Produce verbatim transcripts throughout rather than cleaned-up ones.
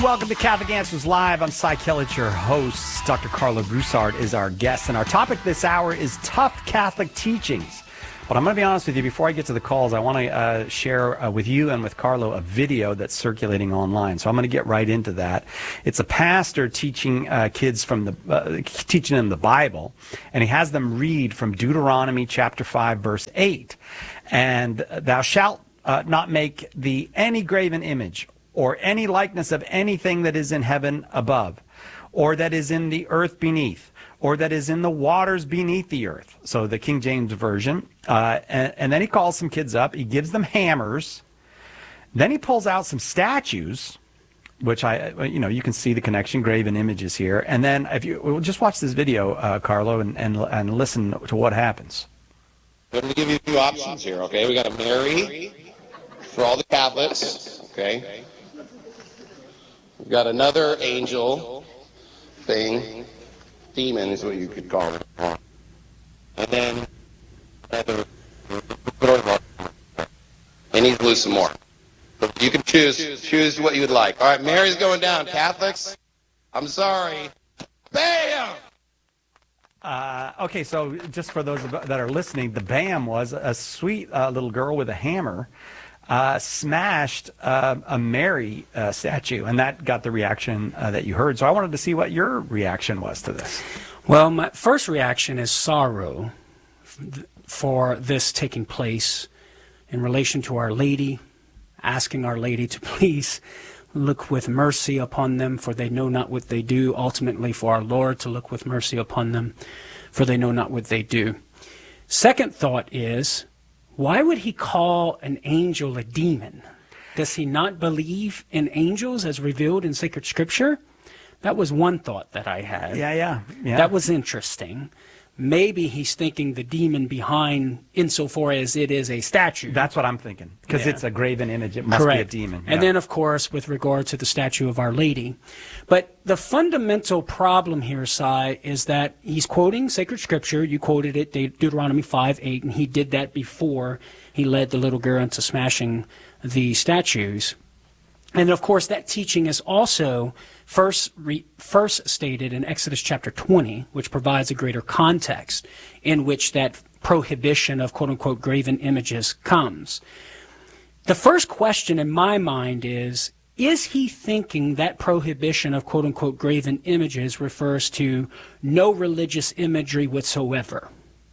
Welcome to Catholic Answers Live. I'm Cy Kellett, your host. Doctor Carlo Broussard is our guest, and our topic this hour is tough Catholic teachings. But I'm going to be honest with you, before I get to the calls, I want to uh, share uh, with you and with Carlo a video that's circulating online. So I'm going to get right into that. It's a pastor teaching uh, kids from the, uh, teaching them the Bible, and he has them read from Deuteronomy chapter five, verse eight. And thou shalt uh, not make thee any graven image, or any likeness of anything that is in heaven above, or that is in the earth beneath, or that is in the waters beneath the earth. So the King James Version. Uh, and, and then he calls some kids up. He gives them hammers. Then he pulls out some statues, which I, you know, you can see the connection, graven images here. And then if you we'll just watch this video, uh, Carlo, and, and, and listen to what happens. I'm going to give you two options here, okay? We got a Mary for all the Catholics, okay? We've got another angel thing, demon is what you could call it. And then another, and he's blue some more. So you can choose choose what you would like. All right, Mary's going down. Catholics, I'm sorry. Bam! Uh, okay, so just for those that are listening, the bam was a sweet uh, little girl with a hammer Uh, smashed uh, a Mary uh, statue, and that got the reaction uh, that you heard. So I wanted to see what your reaction was to this. Well, my first reaction is sorrow for this taking place in relation to Our Lady, asking Our Lady to please look with mercy upon them, for they know not what they do. Ultimately, for our Lord to look with mercy upon them, for they know not what they do. Second thought is, why would he call an angel a demon? Does he not believe in angels as revealed in sacred scripture? That was one thought that I had. Yeah, yeah, yeah. That was interesting. Maybe he's thinking the demon behind, insofar as it is a statue. That's what I'm thinking, because Yeah. it's a graven image. It must Correct. be a demon. And Yeah. then, of course, with regard to the statue of Our Lady. But the fundamental problem here, Cy, is that he's quoting sacred scripture. You quoted it, De- Deuteronomy five eight, and he did that before he led the little girl into smashing the statues. And, of course, that teaching is also first re- first stated in Exodus chapter twenty, which provides a greater context in which that prohibition of quote-unquote graven images comes. The first question in my mind is, is he thinking that prohibition of quote-unquote graven images refers to no religious imagery whatsoever?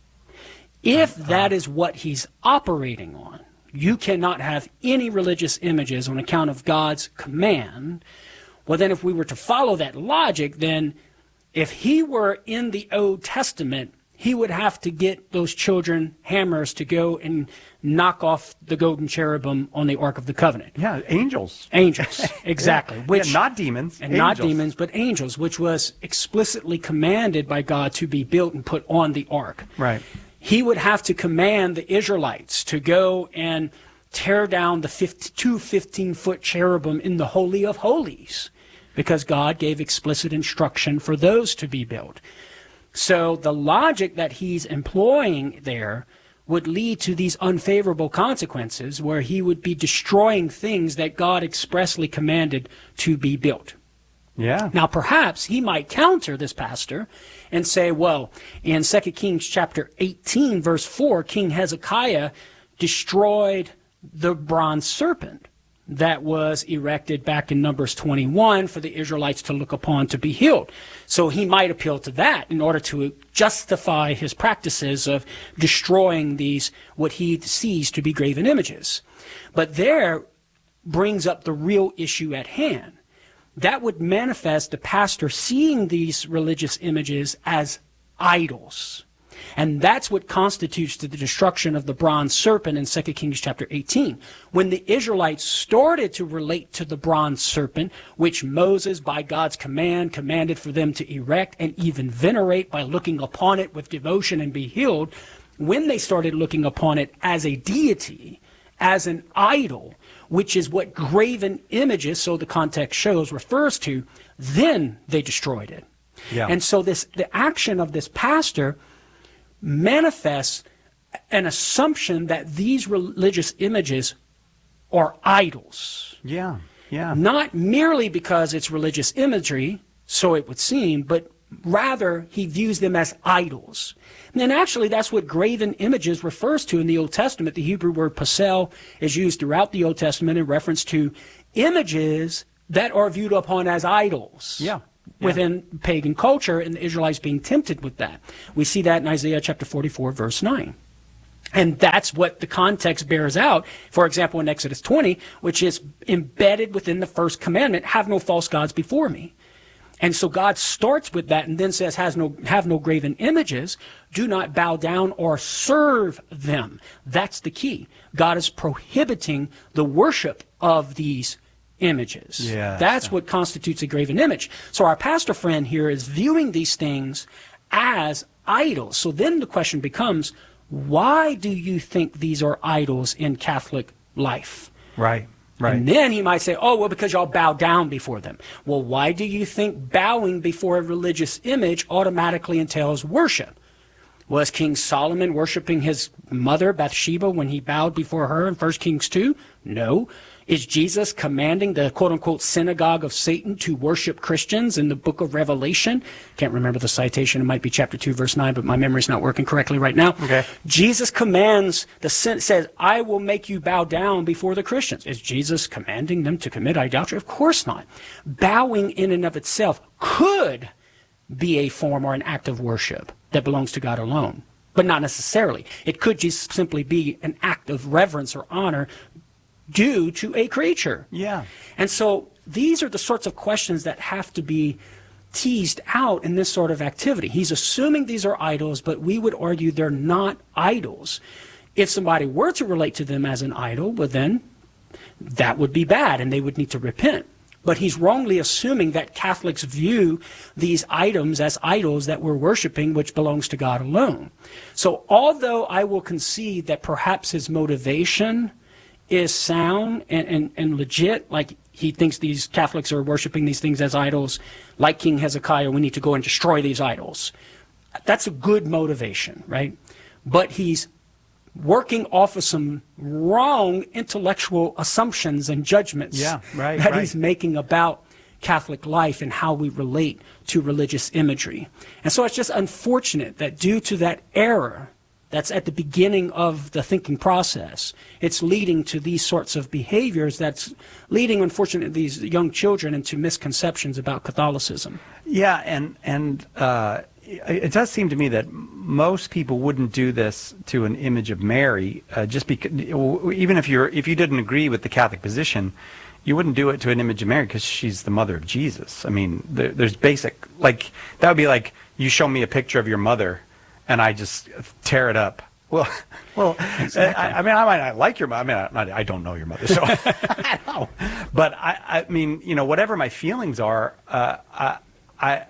If that is what he's operating on, you cannot have any religious images on account of God's command. Well, then if we were to follow that logic, then if he were in the Old Testament, he would have to get those children hammers to go and knock off the golden cherubim on the Ark of the Covenant. Yeah, angels. Angels, exactly. Yeah. Which, Yeah, not demons. And angels. not demons, but angels, which was explicitly commanded by God to be built and put on the Ark. Right. He would have to command the Israelites to go and tear down the two fifteen-foot cherubim in the Holy of Holies, because God gave explicit instruction for those to be built. So the logic that he's employing there would lead to these unfavorable consequences where he would be destroying things that God expressly commanded to be built. Yeah. Now, perhaps he might counter this pastor and say, well, in Second Kings chapter eighteen, verse four, King Hezekiah destroyed the bronze serpent that was erected back in Numbers twenty-one for the Israelites to look upon to be healed. So he might appeal to that in order to justify his practices of destroying these, what he sees to be graven images. But there brings up the real issue at hand. That would manifest the pastor seeing these religious images as idols. And that's what constitutes the destruction of the bronze serpent in Second Kings chapter eighteen. When the Israelites started to relate to the bronze serpent, which Moses, by God's command, commanded for them to erect and even venerate by looking upon it with devotion and be healed, when they started looking upon it as a deity, as an idol, which is what graven images, so the context shows, refers to, then they destroyed it. Yeah. And so this the action of this pastor manifests an assumption that these religious images are idols. Yeah. Yeah. Not merely because it's religious imagery, so it would seem, but rather he views them as idols. And then actually that's what graven images refers to in the Old Testament. The Hebrew word pasel is used throughout the Old Testament in reference to images that are viewed upon as idols. Yeah. Yeah. Within pagan culture, and the Israelites being tempted with that. We see that in Isaiah chapter forty-four, verse nine. And that's what the context bears out, for example, in Exodus twenty, which is embedded within the first commandment, have no false gods before me. And so God starts with that and then says, Has no, have no graven images, do not bow down or serve them. That's the key. God is prohibiting the worship of these images. Yeah, That's so. what constitutes a graven image. So our pastor friend here is viewing these things as idols. So then the question becomes, why do you think these are idols in Catholic life? Right, right. And then he might say, oh, well, because y'all bow down before them. Well, why do you think bowing before a religious image automatically entails worship? Was King Solomon worshiping his mother Bathsheba when he bowed before her in First Kings two? No. Is Jesus commanding the quote-unquote synagogue of Satan to worship Christians in the book of Revelation? Can't remember the citation. It might be chapter two, verse nine, but my memory's not working correctly right now. Okay. Jesus commands, the says, I will make you bow down before the Christians. Is Jesus commanding them to commit idolatry? Of course not. Bowing in and of itself could be a form or an act of worship that belongs to God alone, but not necessarily. It could just simply be an act of reverence or honor due to a creature. Yeah. And so these are the sorts of questions that have to be teased out in this sort of activity. He's assuming these are idols, but we would argue they're not idols. If somebody were to relate to them as an idol, well then that would be bad and they would need to repent. But he's wrongly assuming that Catholics view these items as idols that we're worshiping, which belongs to God alone. So although I will concede that perhaps his motivation is sound and, and, and legit, like he thinks these Catholics are worshiping these things as idols, like King Hezekiah, we need to go and destroy these idols. That's a good motivation, right? But he's working off of some wrong intellectual assumptions and judgments yeah, right, that right. he's making about Catholic life and how we relate to religious imagery. And so it's just unfortunate that due to that error that's at the beginning of the thinking process, it's leading to these sorts of behaviors that's leading, unfortunately, these young children into misconceptions about Catholicism. Yeah, and and uh, it does seem to me that most people wouldn't do this to an image of Mary, uh, just because, even if you're if you didn't agree with the Catholic position, you wouldn't do it to an image of Mary because she's the mother of Jesus. I mean, there, there's basic, like, that would be like you show me a picture of your mother and I just tear it up. Well, well, exactly. I, I mean, I might not like your mother. I mean, I, I don't know your mother, so I don't know. But I, I mean, you know, whatever my feelings are, uh, I, I,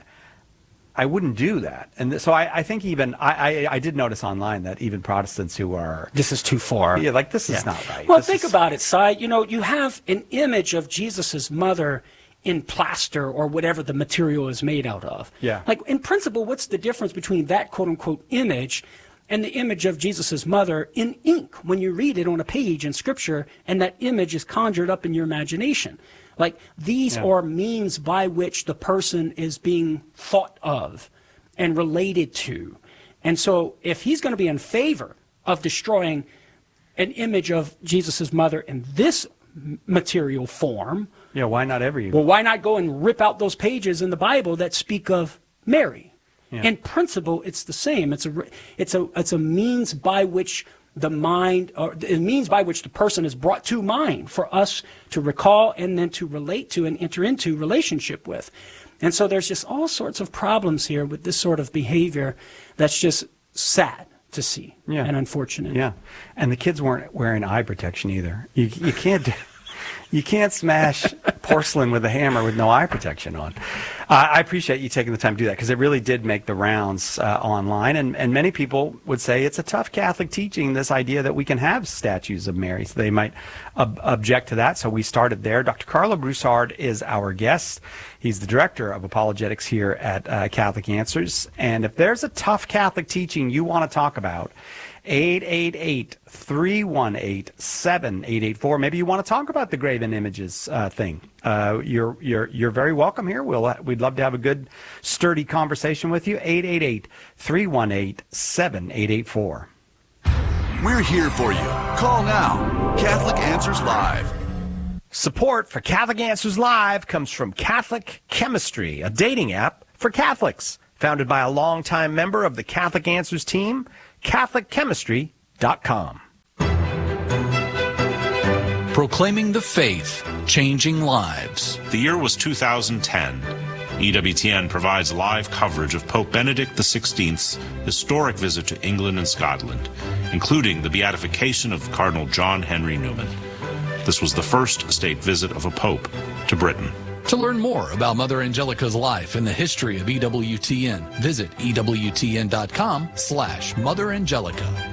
I wouldn't do that. And th- so I, I think even I, I, I did notice online that even Protestants who are This is too far. yeah, like this is Yeah. not right. Well, This think is- about it, Si. You know, you have an image of Jesus's mother in plaster or whatever the material is made out of. Yeah. Like, in principle, what's the difference between that quote-unquote image and the image of Jesus's mother in ink when you read it on a page in Scripture and that image is conjured up in your imagination? Like, these Yeah. are means by which the person is being thought of and related to. And so if he's going to be in favor of destroying an image of Jesus's mother in this m- material form, yeah, why not every? well, why not go and rip out those pages in the Bible that speak of Mary? Yeah. In principle, it's the same. It's a, re- it's a, it's a means by which the mind, or it means by which the person is brought to mind for us to recall and then to relate to and enter into relationship with. And so there's just all sorts of problems here with this sort of behavior that's just sad to see Yeah. and unfortunate. Yeah, and the kids weren't wearing eye protection either. You you can't do, you can't smash porcelain with a hammer with no eye protection on. Uh, I appreciate you taking the time to do that because it really did make the rounds uh, online, and and many people would say it's a tough Catholic teaching, this idea that we can have statues of Mary. So they might ob- object to that. So we started there. Doctor Carlo Broussard is our guest. He's the director of apologetics here at uh, Catholic Answers. And if there's a tough Catholic teaching you want to talk about, eight eight eight, three one eight, seven eight eight four. Maybe you want to talk about the graven images uh, thing. Uh, you're you're you're very welcome here. We'll we'd love to have a good, sturdy conversation with you. eight eight eight, three one eight, seven eight eight four. We're here for you. Call now. Catholic Answers Live. Support for Catholic Answers Live comes from Catholic Chemistry, a dating app for Catholics, founded by a longtime member of the Catholic Answers team, Catholic Chemistry dot com. Proclaiming the faith, changing lives. The year was two thousand ten. E W T N provides live coverage of Pope Benedict the sixteenth's historic visit to England and Scotland, including the beatification of Cardinal John Henry Newman. This was the first state visit of a pope to Britain. To learn more about Mother Angelica's life and the history of E W T N, visit E W T N dot com slash Mother Angelica.